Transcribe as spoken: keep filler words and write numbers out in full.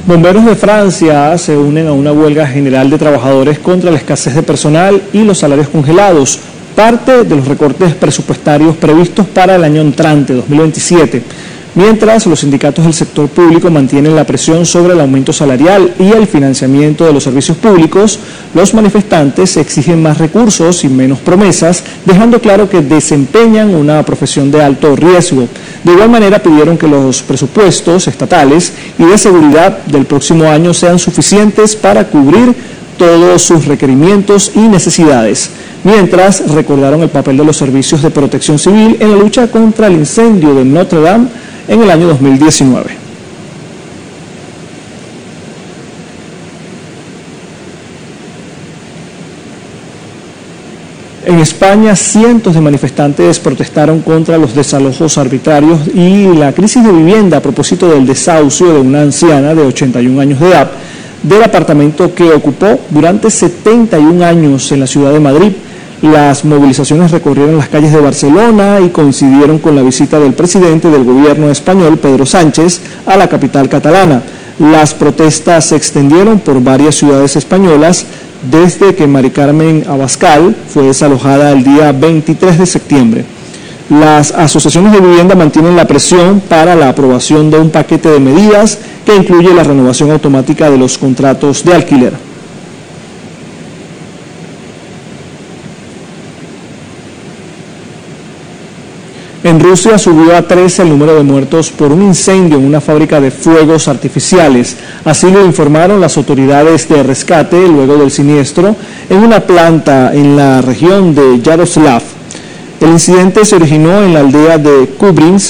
Bomberos de Francia se unen a una huelga general de trabajadores contra la escasez de personal y los salarios congelados, parte de los recortes presupuestarios previstos para el año entrante, dos mil veintisiete. Mientras, los sindicatos del sector público mantienen la presión sobre el aumento salarial y el financiamiento de los servicios públicos, los manifestantes exigen más recursos y menos promesas, dejando claro que desempeñan una profesión de alto riesgo. De igual manera, pidieron que los presupuestos estatales y de seguridad del próximo año sean suficientes para cubrir todos sus requerimientos y necesidades. Mientras, recordaron el papel de los servicios de protección civil en la lucha contra el incendio de Notre Dame en el año dos mil diecinueve. En España, cientos de manifestantes protestaron contra los desalojos arbitrarios y la crisis de vivienda a propósito del desahucio de una anciana de ochenta y un años de edad del apartamento que ocupó durante setenta y un años en la ciudad de Madrid. Las movilizaciones recorrieron las calles de Barcelona y coincidieron con la visita del presidente del gobierno español, Pedro Sánchez, a la capital catalana. Las protestas se extendieron por varias ciudades españolas desde que Mari Carmen Abascal fue desalojada el día veintitrés de septiembre. Las asociaciones de vivienda mantienen la presión para la aprobación de un paquete de medidas que incluye la renovación automática de los contratos de alquiler. En Rusia subió a trece el número de muertos por un incendio en una fábrica de fuegos artificiales. Así lo informaron las autoridades de rescate luego del siniestro en una planta en la región de Yaroslav. El incidente se originó en la aldea de Kubrins,